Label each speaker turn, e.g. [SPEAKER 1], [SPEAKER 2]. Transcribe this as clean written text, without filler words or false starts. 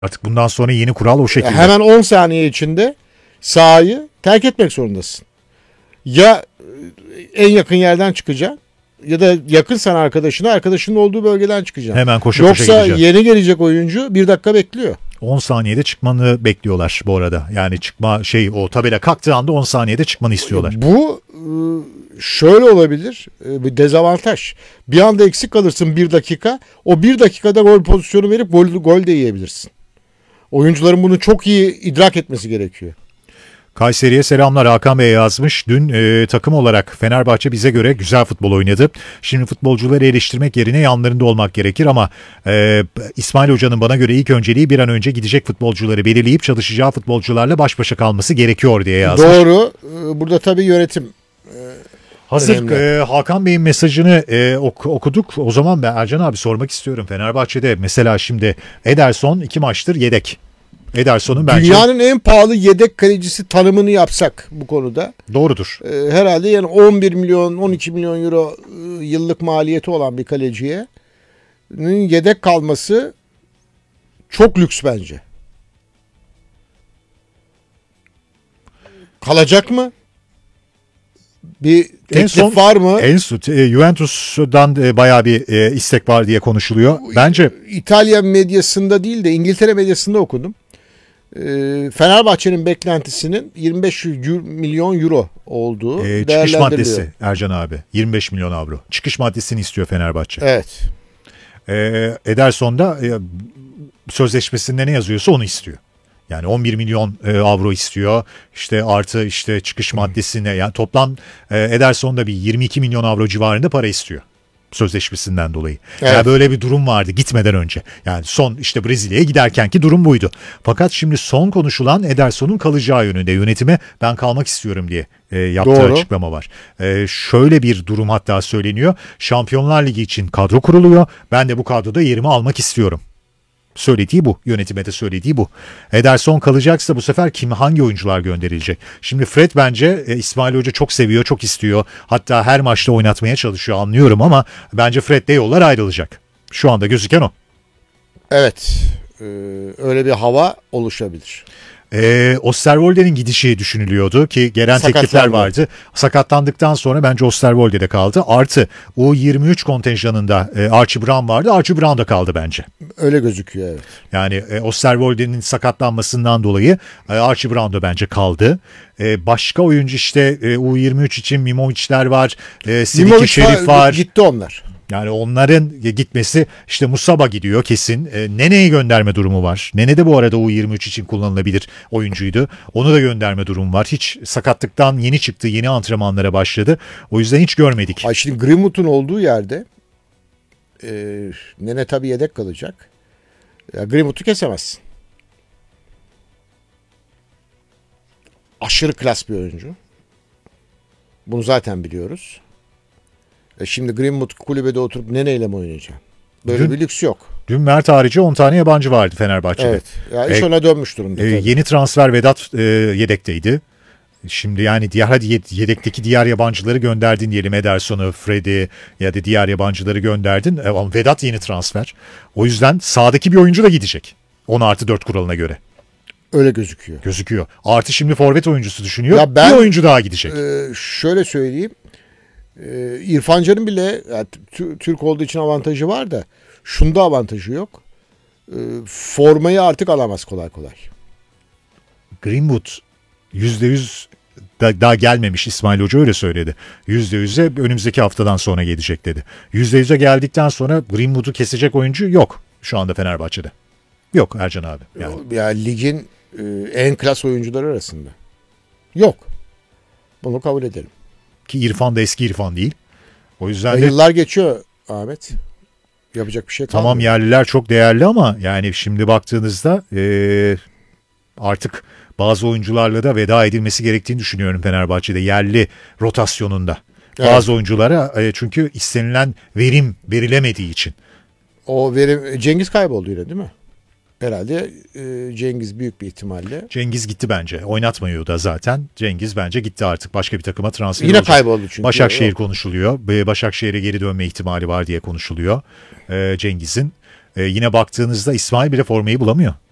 [SPEAKER 1] Artık bundan sonra yeni kural o şekilde.
[SPEAKER 2] Hemen 10 saniye içinde sahayı terk etmek zorundasın. Ya en yakın yerden çıkacaksın ya da yakınsan arkadaşının olduğu bölgeden çıkacaksın.
[SPEAKER 1] Hemen koşa koşa
[SPEAKER 2] Yoksa
[SPEAKER 1] gideceksin.
[SPEAKER 2] yeni gelecek oyuncu 1 dakika bekliyor.
[SPEAKER 1] 10 saniyede çıkmanı bekliyorlar bu arada. Yani çıkma o tabela kalktığı anda 10 saniyede çıkmanı istiyorlar.
[SPEAKER 2] Bu şöyle olabilir, bir dezavantaj. Bir anda eksik kalırsın 1 dakika. O 1 dakikada gol pozisyonu verip gol de yiyebilirsin. Oyuncuların bunu çok iyi idrak etmesi gerekiyor.
[SPEAKER 1] Kayseri'ye selamlar, Hakan Bey yazmış. Dün takım olarak Fenerbahçe bize göre güzel futbol oynadı. Şimdi futbolcuları eleştirmek yerine yanlarında olmak gerekir ama İsmail Hoca'nın bana göre ilk önceliği bir an önce gidecek futbolcuları belirleyip çalışacağı futbolcularla baş başa kalması gerekiyor diye yazmış.
[SPEAKER 2] Doğru. Burada tabii yönetim
[SPEAKER 1] Hazır Hakan Bey'in mesajını okuduk. O zaman ben Ercan abi sormak istiyorum. Fenerbahçe'de mesela şimdi Ederson 2 maçtır yedek. Ederson'un bence...
[SPEAKER 2] Dünyanın en pahalı yedek kalecisi tanımını yapsak bu konuda.
[SPEAKER 1] Doğrudur.
[SPEAKER 2] Herhalde yani 11 milyon 12 milyon euro yıllık maliyeti olan bir kaleciye yedek kalması çok lüks bence. Kalacak mı? Bir teklif var mı?
[SPEAKER 1] En son Juventus'dan bayağı bir istek var diye konuşuluyor. Bence
[SPEAKER 2] İtalya medyasında değil de İngiltere medyasında okudum. Fenerbahçe'nin beklentisinin 25 milyon euro olduğu
[SPEAKER 1] çıkış maddesi Ercan abi. 25 milyon avro. Çıkış maddesini istiyor Fenerbahçe.
[SPEAKER 2] Evet.
[SPEAKER 1] Ederson da sözleşmesinde ne yazıyorsa onu istiyor. Yani 11 milyon avro istiyor. İşte artı işte çıkış maddesine yani toplam Ederson'da bir 22 milyon avro civarında para istiyor. Sözleşmesinden dolayı. Evet. Yani böyle bir durum vardı gitmeden önce. Yani son işte Brezilya'ya giderkenki durum buydu. Fakat şimdi son konuşulan Ederson'un kalacağı yönünde yönetime ben kalmak istiyorum diye yaptığı
[SPEAKER 2] Doğru.
[SPEAKER 1] açıklama var. Şöyle bir durum hatta söyleniyor. Şampiyonlar Ligi için kadro kuruluyor. Ben de bu kadroda yerimi almak istiyorum. Söylediği bu. Yönetime de söylediği bu. Ederson kalacaksa bu sefer hangi oyuncular gönderilecek? Şimdi Fred bence İsmail Hoca çok seviyor, çok istiyor. Hatta her maçta oynatmaya çalışıyor anlıyorum ama bence Fred'le yollar ayrılacak. Şu anda gözüken o.
[SPEAKER 2] Evet. Öyle bir hava oluşabilir.
[SPEAKER 1] Osterwolde'nin gidişi düşünülüyordu ki gelen teklifler vardı. Sakatlandıktan sonra bence Osterwolde'de kaldı. Artı U23 kontenjanında Archie Brown vardı. Archie Brown da kaldı bence.
[SPEAKER 2] Öyle gözüküyor evet.
[SPEAKER 1] Yani Osterwolde'nin sakatlanmasından dolayı Archie Brown da bence kaldı. Başka oyuncu işte U23 için Mimovic'ler var. Sidiki Şerif var.
[SPEAKER 2] Gitti onlar.
[SPEAKER 1] Yani onların gitmesi işte Musaba gidiyor kesin. Nene'yi gönderme durumu var. Nene de bu arada U23 için kullanılabilir oyuncuydu. Onu da gönderme durumu var. Hiç sakatlıktan yeni çıktı. Yeni antrenmanlara başladı. O yüzden hiç görmedik.
[SPEAKER 2] Ay şimdi Greenwood'un olduğu yerde Nene tabii yedek kalacak. Ya Greenwood'u kesemezsin. Aşırı klas bir oyuncu. Bunu zaten biliyoruz. Şimdi Greenwood kulübede oturup Nene'yle mi oynayacağım? Böyle bir lüks yok.
[SPEAKER 1] Dün Mert harici 10 tane yabancı vardı Fenerbahçe'de.
[SPEAKER 2] Evet. Ya iş ona dönmüş durumda.
[SPEAKER 1] Yeni transfer Vedat yedekteydi. Şimdi yani yedekteki diğer yabancıları gönderdin diyelim. Ederson'u, Fred'i ya da diğer yabancıları gönderdin. Ama Vedat yeni transfer. O yüzden sağdaki bir oyuncu da gidecek. 10+4 kuralına göre.
[SPEAKER 2] Öyle gözüküyor.
[SPEAKER 1] Gözüküyor. Artı şimdi forvet oyuncusu düşünüyor.
[SPEAKER 2] Ya
[SPEAKER 1] bir oyuncu daha gidecek.
[SPEAKER 2] Şöyle söyleyeyim. İrfan Can'ın bile yani, Türk olduğu için avantajı var da şunda avantajı yok. Formayı artık alamaz kolay kolay.
[SPEAKER 1] Greenwood %100 daha gelmemiş, İsmail Hoca öyle söyledi. %100'e önümüzdeki haftadan sonra gelecek dedi. %100'e geldikten sonra Greenwood'u kesecek oyuncu yok şu anda Fenerbahçe'de. Yok Ercan abi.
[SPEAKER 2] Yani ligin en klas oyuncuları arasında. Yok. Bunu kabul edelim.
[SPEAKER 1] Ki İrfan da eski İrfan değil. O yüzden de
[SPEAKER 2] yıllar geçiyor Ahmet. Yapacak bir şey kalmıyor.
[SPEAKER 1] Tamam yerliler çok değerli ama yani şimdi baktığınızda artık bazı oyuncularla da veda edilmesi gerektiğini düşünüyorum Fenerbahçe'de yerli rotasyonunda. Evet. Bazı oyunculara çünkü istenilen verim verilemediği için.
[SPEAKER 2] O verim Cengiz kayboldu yine değil mi? Herhalde Cengiz büyük bir ihtimalle.
[SPEAKER 1] Cengiz gitti bence. Oynatmıyor da zaten. Cengiz bence gitti artık. Başka bir takıma transfer
[SPEAKER 2] yine
[SPEAKER 1] olacak.
[SPEAKER 2] Kayboldu çünkü.
[SPEAKER 1] Başakşehir konuşuluyor. Başakşehir'e geri dönme ihtimali var diye konuşuluyor Cengiz'in. Yine baktığınızda İsmail bile formayı bulamıyor.